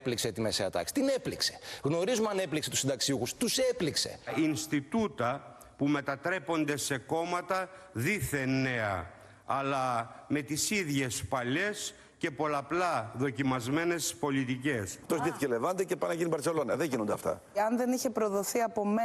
Έπληξε τη μεσαία τάξη. Την έπληξε. Γνωρίζουμε αν έπληξε τους συνταξιούχους. Τους έπληξε. Ινστιτούτα που μετατρέπονται σε κόμματα δήθεν νέα, αλλά με τις ίδιες παλιές και πολλαπλά δοκιμασμένες πολιτικές. Το ζητήθηκε Λεβάντε και πάει να γίνει Μπαρσελόνα. Δεν γίνονται αυτά. Αν δεν είχε προδοθεί από μένα